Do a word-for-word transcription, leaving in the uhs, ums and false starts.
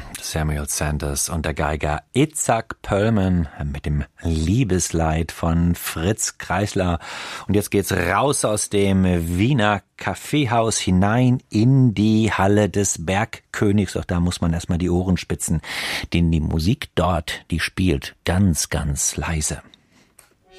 Samuel Sanders und der Geiger Itzhak Perlman mit dem Liebesleid von Fritz Kreisler. Und jetzt geht's raus aus dem Wiener Kaffeehaus hinein in die Halle des Bergkönigs. Doch da muss man erstmal die Ohren spitzen, denn die Musik dort, die spielt ganz, ganz leise.